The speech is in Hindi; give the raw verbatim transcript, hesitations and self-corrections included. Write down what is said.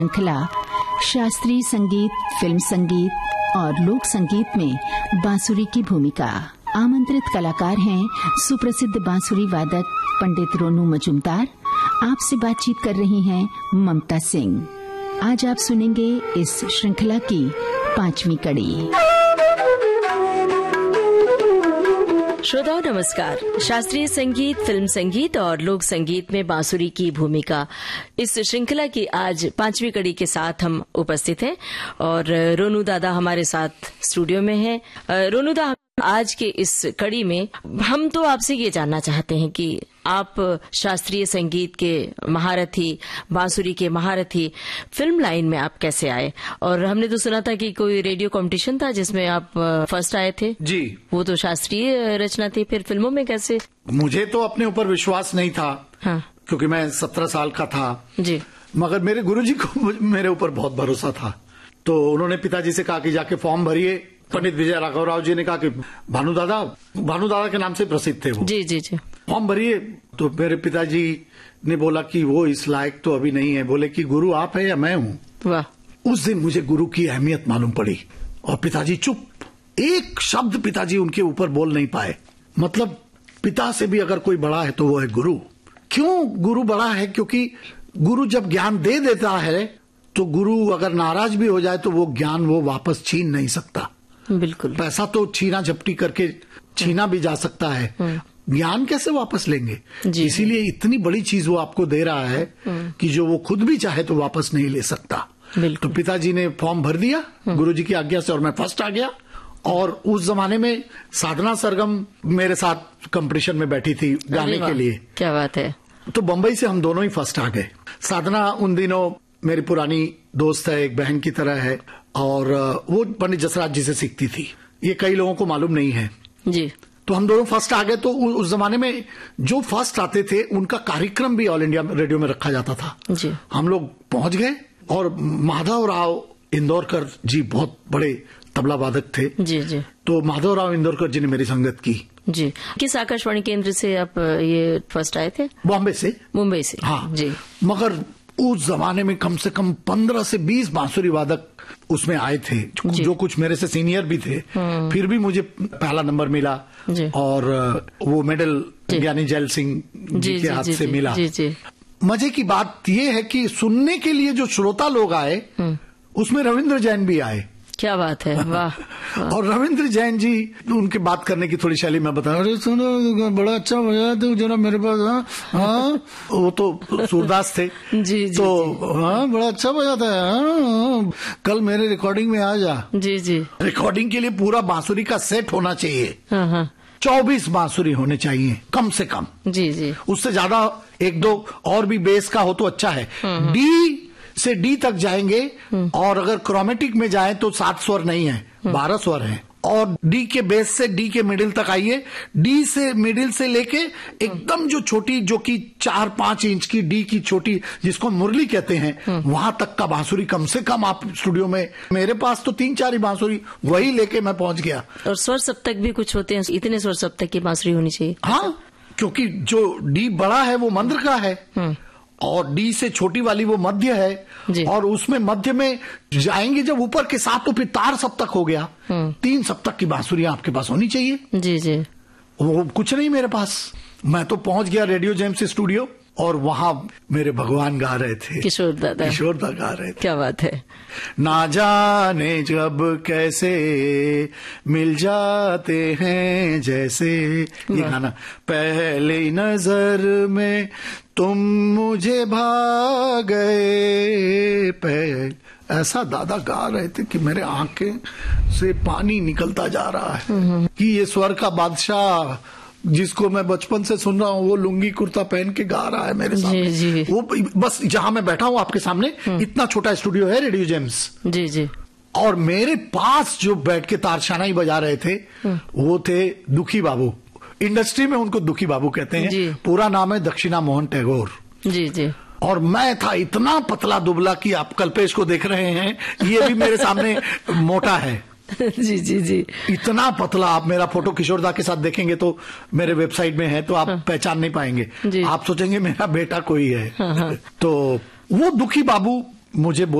श्रृंखला शास्त्रीय संगीत, फिल्म संगीत और लोक संगीत में बांसुरी की भूमिका। आमंत्रित कलाकार हैं सुप्रसिद्ध बांसुरी वादक पंडित रोनू मजूमदार। आपसे बातचीत कर रही हैं ममता सिंह। आज आप सुनेंगे इस श्रृंखला की पांचवी कड़ी। श्रोताओं नमस्कार। शास्त्रीय संगीत, फिल्म संगीत और लोक संगीत में बांसुरी की भूमिका, इस श्रृंखला की आज पांचवी कड़ी के साथ हम उपस्थित हैं और रोनू दादा हमारे साथ स्टूडियो में हैं। रोनू दादा, आज के इस कड़ी में हम तो आपसे ये जानना चाहते हैं कि आप शास्त्रीय संगीत के महारथी, बांसुरी के महारथी, फिल्म लाइन में आप कैसे आए? और हमने तो सुना था कि कोई रेडियो कंपटीशन था जिसमें आप फर्स्ट आए थे। जी, वो तो शास्त्रीय रचना थी, फिर फिल्मों में कैसे? मुझे तो अपने ऊपर विश्वास नहीं था। हाँ। क्योंकि मैं सत्रह साल का था जी। मगर मेरे गुरुजी को मेरे ऊपर बहुत भरोसा था, तो उन्होंने पिताजी से कहा कि जाके फॉर्म भरिए। पंडित विजय राघव राव जी ने कहा कि भानु दादा, भानु दादा के नाम से प्रसिद्ध थे वो। जी जी जी। फॉर्म भरिए। तो मेरे पिताजी ने बोला कि वो इस लायक तो अभी नहीं है। बोले कि गुरु आप है या मैं हूँ। वाह। उस दिन मुझे गुरु की अहमियत मालूम पड़ी और पिताजी चुप, एक शब्द पिताजी उनके ऊपर बोल नहीं पाए। मतलब पिता से भी अगर कोई बड़ा है तो वो है गुरु। क्यों गुरु बड़ा है? क्योंकि गुरु जब ज्ञान दे देता है तो गुरु अगर नाराज भी हो जाए तो वो ज्ञान वो वापस छीन नहीं सकता। बिल्कुल। पैसा तो छीना झपटी करके छीना भी जा सकता है, ज्ञान कैसे वापस लेंगे? इसीलिए इतनी बड़ी चीज वो आपको दे रहा है कि जो वो खुद भी चाहे तो वापस नहीं ले सकता। तो पिताजी ने फॉर्म भर दिया गुरुजी की आज्ञा से और मैं फर्स्ट आ गया। और उस जमाने में साधना सरगम मेरे साथ कंपटीशन में बैठी थी गाने के लिए। क्या बात है। तो बंबई से हम दोनों ही फर्स्ट आ गए। साधना उन दिनों मेरी पुरानी दोस्त है, एक बहन की तरह है और वो पंडित जसराज जी से सीखती थी। ये कई लोगों को मालूम नहीं है जी। तो हम दोनों फर्स्ट आ गए। तो उस जमाने में जो फर्स्ट आते थे उनका कार्यक्रम भी ऑल इंडिया रेडियो में रखा जाता था जी। हम लोग पहुंच गए और माधव राव इंदौरकर जी बहुत बड़े तबला वादक थे। जी जी। तो माधव राव इंदौरकर जी ने मेरी संगत की। जी। किस आकाशवाणी केंद्र से आप ये फर्स्ट आए थे? बॉम्बे से। मुंबई से। हाँ जी। मगर उस जमाने में कम से कम पंद्रह से बीस बांसुरी वादक उसमें आए थे, जो कुछ मेरे से सीनियर भी थे। फिर भी मुझे पहला नंबर मिला और वो मेडल ज्ञानी जैल सिंह जी के हाथ से मिला। जी जी। मजे की बात ये है कि सुनने के लिए जो श्रोता लोग आए उसमें रविंद्र जैन भी आए। क्या बात है। वाह। और रविंद्र जैन जी, उनके बात करने की थोड़ी शैली मैं बता रहा, सुनो बड़ा अच्छा बजा तू जरा मेरे पास। हाँ हाँ, वो तो सूरदास थे। जी जी। तो हाँ बड़ा अच्छा बजाता है। हाँ, कल मेरे रिकॉर्डिंग में आ जा। जी जी। रिकॉर्डिंग के लिए पूरा बांसुरी का सेट होना चाहिए। हाँ हाँ। चौबीस बांसुरी होने चाहिए कम से कम। जी जी। उससे ज्यादा एक दो और भी बेस का हो तो अच्छा है। डी से डी तक जाएंगे और अगर क्रोमेटिक में जाए तो सात स्वर नहीं है, बारह स्वर है। और डी के बेस से डी के मिडिल तक आइए। डी से मिडिल से लेके एकदम जो छोटी, जो कि चार पांच इंच की डी की छोटी, जिसको मुरली कहते हैं, वहां तक का बांसुरी कम से कम आप स्टूडियो में। मेरे पास तो तीन चार ही बांसुरी, वही लेके मैं पहुंच गया। और स्वर सप्तक भी कुछ होते हैं, इतने स्वर सप्तक की बांसुरी होनी चाहिए। हाँ, क्योंकि जो डी बड़ा है वो मंद्र का है और डी से छोटी वाली वो मध्य है। और उसमें मध्य में जाएंगे जब ऊपर के साथ तो फिर तार सप्तक हो गया। तीन सप्तक की बांसुरी आपके पास होनी चाहिए। जी जी। वो कुछ नहीं मेरे पास। मैं तो पहुंच गया रेडियो जेम्स स्टूडियो और वहां मेरे भगवान गा रहे थे, किशोर दादा। किशोर दादा गा रहे थे। क्या बात है। ना जाने जब कैसे मिल जाते हैं जैसे, ये गाना। पहली नजर में तुम मुझे भा गए पहल, ऐसा दादा गा रहे थे कि मेरे आंखें से पानी निकलता जा रहा है कि ये स्वर का बादशाह जिसको मैं बचपन से सुन रहा हूँ वो लुंगी कुर्ता पहन के गा रहा है मेरे सामने। जी जी। वो बस जहां मैं बैठा हूँ आपके सामने, इतना छोटा स्टूडियो है रेडियो जेम्स। जी जी। और मेरे पास जो बैठ के तारशानाई बजा रहे थे वो थे दुखी बाबू। इंडस्ट्री में उनको दुखी बाबू कहते हैं, पूरा नाम है दक्षिणा मोहन टैगोर। जी जी। और मैं था इतना पतला दुबला कि आप कल्पेश को देख रहे हैं, ये भी मेरे सामने मोटा है। जी जी जी। इतना पतला। आप मेरा फोटो किशोरदा के साथ देखेंगे तो मेरे वेबसाइट में है, तो आप हाँ। पहचान नहीं पाएंगे। आप सोचेंगे मेरा बेटा कोई है। हाँ हाँ। तो वो दुखी बाबू मुझे